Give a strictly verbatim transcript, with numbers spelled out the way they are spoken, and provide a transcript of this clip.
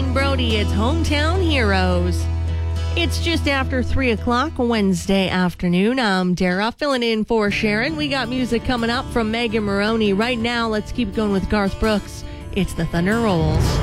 Dean Brody. It's Hometown Heroes. It's just after three o'clock Wednesday afternoon. I'm Dara, filling in for Sharon. We got music coming up from Megan Maroney. Right now, let's keep going with Garth Brooks. It's the Thunder Rolls.